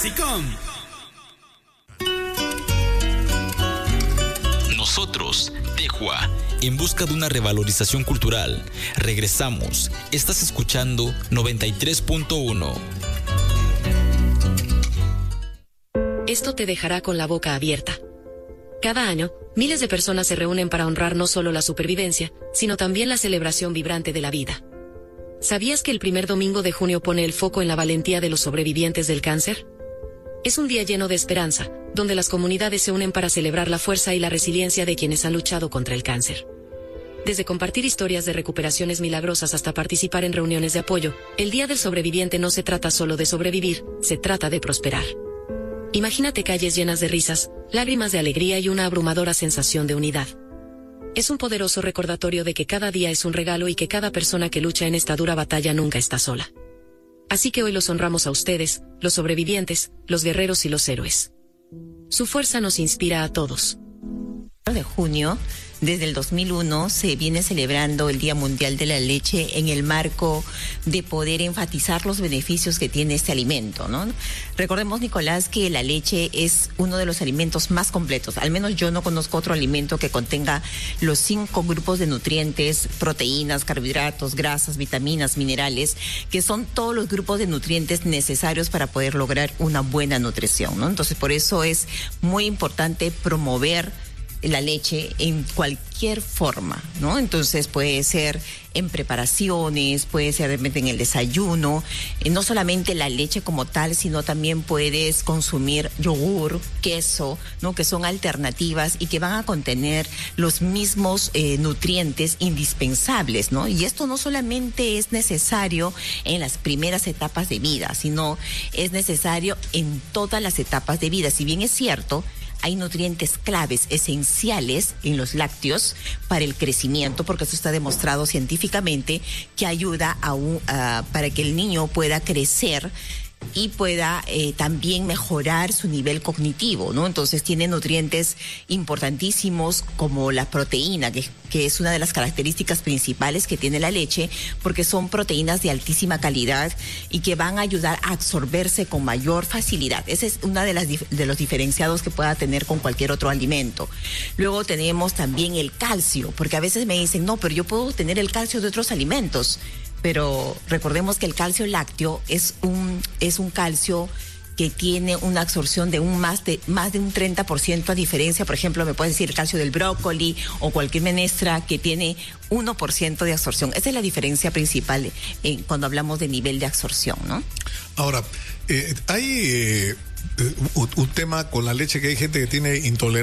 Clasicón. Nosotros, Tejua, en busca de una revalorización cultural. Regresamos. Estás escuchando 93.1. Esto te dejará con la boca abierta. Cada año, miles de personas se reúnen para honrar no solo la supervivencia, sino también la celebración vibrante de la vida. ¿Sabías que el primer domingo de junio pone el foco en la valentía de los sobrevivientes del cáncer? Es un día lleno de esperanza, donde las comunidades se unen para celebrar la fuerza y la resiliencia de quienes han luchado contra el cáncer. Desde compartir historias de recuperaciones milagrosas hasta participar en reuniones de apoyo, el Día del Sobreviviente no se trata solo de sobrevivir, se trata de prosperar. Imagínate calles llenas de risas, lágrimas de alegría y una abrumadora sensación de unidad. Es un poderoso recordatorio de que cada día es un regalo y que cada persona que lucha en esta dura batalla nunca está sola. Así que hoy los honramos a ustedes, los sobrevivientes, los guerreros y los héroes. Su fuerza nos inspira a todos. De junio, desde el 2001, se viene celebrando el Día Mundial de la Leche en el marco de poder enfatizar los beneficios que tiene este alimento, ¿no? Recordemos, Nicolás, que la leche es uno de los alimentos más completos. Al menos yo no conozco otro alimento que contenga los 5 grupos de nutrientes, proteínas, carbohidratos, grasas, vitaminas, minerales, que son todos los grupos de nutrientes necesarios para poder lograr una buena nutrición, ¿no? Entonces, por eso es muy importante promover la leche en cualquier forma, ¿no? Entonces puede ser en preparaciones, puede ser de repente en el desayuno, no solamente la leche como tal, sino también puedes consumir yogur, queso, ¿no? Que son alternativas y que van a contener los mismos nutrientes indispensables, ¿no? Y esto no solamente es necesario en las primeras etapas de vida, sino es necesario en todas las etapas de vida. Si bien es cierto, hay nutrientes claves, esenciales en los lácteos para el crecimiento, porque eso está demostrado científicamente que ayuda para que el niño pueda crecer y pueda también mejorar su nivel cognitivo, ¿no? Entonces tiene nutrientes importantísimos como la proteína, que es una de las características principales que tiene la leche, porque son proteínas de altísima calidad y que van a ayudar a absorberse con mayor facilidad. Ese es una de los diferenciados que pueda tener con cualquier otro alimento. Luego tenemos también el calcio, porque a veces me dicen, no, pero yo puedo tener el calcio de otros alimentos. Pero recordemos que el calcio lácteo es un calcio que tiene una absorción de más de un 30%, a diferencia, por ejemplo, me puedes decir el calcio del brócoli o cualquier menestra que tiene 1% de absorción. Esa es la diferencia principal cuando hablamos de nivel de absorción, ¿no? Ahora, hay un tema con la leche, que hay gente que tiene intolerancia